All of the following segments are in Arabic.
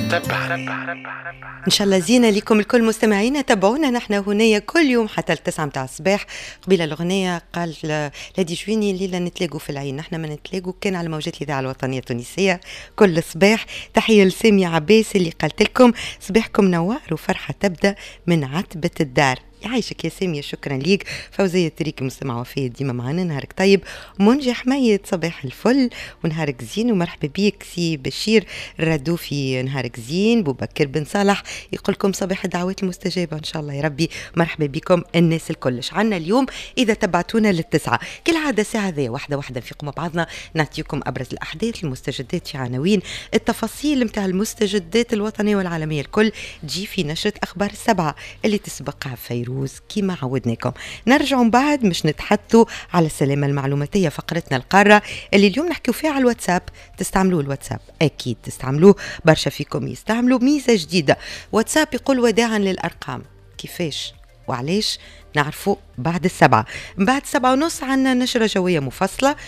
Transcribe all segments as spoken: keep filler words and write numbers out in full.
إن شاء الله زينة لكم الكل مستمعينا. تابعونا نحن هنا كل يوم حتى التسعة متاع الصباح. قبيل الأغنية قال لادي جويني الليلة نتلاقوا في العين، نحن ما نتلاقوا كان على موجات الإذاعة الوطنية التونسية كل صباح. تحية لسامية عباس اللي قالت لكم صباحكم نوار وفرحة تبدأ من عتبة الدار. يعيشك يا سامية، شكرا ليك. فوزية تريك مستمع وفية ديما معنا. نهارك طيب. منجي حميد صباح الفل ونهارك زين ومرحبا بيك. سي بشير الردوفي نهارك زين. بوبكر بن صالح يقولكم صباح الدعوات المستجابة إن شاء الله يا ربي. مرحبا بكم الناس الكلش. عنا اليوم إذا تبعتونا للتسعة كالعادة ساعة ذي واحدة واحدة نفيقوا مع بعضنا نعطيكم أبرز الأحداث المستجدات في عناوين التفاصيل متاع المستجدات الوطنية والعالمية الكل تجي في نشرة أخبار السبعة اللي تسبقها فيروز كما عودناكم. نرجع من بعد مش نتحدثوا على السلامة المعلوماتية فقرتنا القارة اللي اليوم نحكيو فيها على الواتساب. تستعملوه الواتساب أكيد تستعملوه، برشا فيكم يستعملوا ميزة جديدة. واتساب يقول وداعا للأرقام. كيفاش وعليش نعرفوا بعد السبعة. بعد سبعة ونص عنا نشرة جوية مفصلة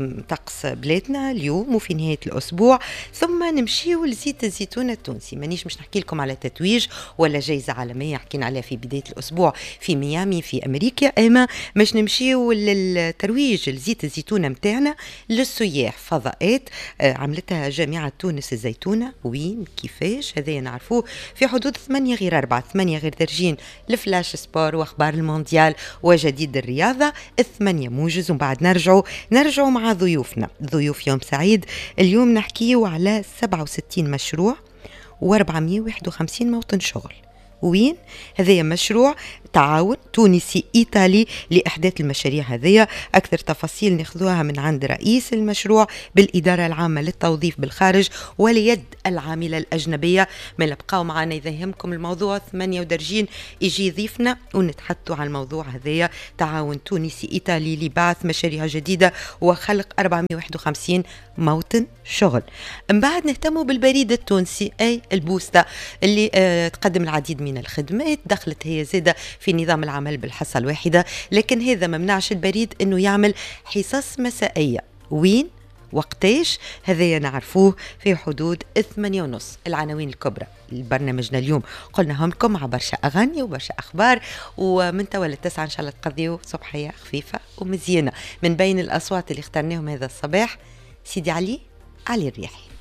طقس بلادنا اليوم وفي نهاية الأسبوع، ثم نمشيو لزيت الزيتون التونسي. مانيش مش نحكي لكم على تتويج ولا جائزة عالمية حكينا عليها في بداية الأسبوع في ميامي في أمريكا، أما مش نمشيو للترويج لزيت الزيتون متاعنا للسياح. فضاءات عملتها جامعة تونس الزيتونة. وين كيفاش هذا نعرفوه في حدود ثمانية غير أربعة ثمانية غير درجين لفلاش سبور وأخبار المونديال وجديد الرياضة الثمانية موجز. ومن بعد نرجعوا نرجعوا مع ضيوفنا. ضيوف يوم سعيد اليوم نحكيه على سبعة وستين مشروع وأربعمائة وواحد وخمسين موطن شغل. وين هذا مشروع تعاون تونسي إيطالي لإحداث المشاريع هذه. أكثر تفاصيل ناخذوها من عند رئيس المشروع بالإدارة العامة للتوظيف بالخارج واليد العاملة الأجنبية. ما لبقاو معنا إذا يهمكم الموضوع ثمانية ودرجين يجي ضيفنا ونتحدثوا عن الموضوع هذا. تعاون تونسي إيطالي لبعث مشاريع جديدة وخلق أربعمائة وواحد وخمسين موطن شغل. من بعد نهتموا بالبريد التونسي أي البوسطة اللي آه تقدم العديد من الخدمات. دخلت هي زادة في نظام العمل بالحصة الواحدة، لكن هذا ممنعش البريد انه يعمل حصص مسائية. وين وقتاش هذا نعرفوه في حدود الثمانية ونص. العناوين الكبرى لبرنامجنا اليوم قلناهم لكم مع برشا أغاني وبرشا أخبار، ومن توا للتسعة إن شاء الله تقضيوا صبحية خفيفة ومزيانة. من بين الأصوات اللي اخترناهم هذا الصباح سيدي علي علي الرياحي.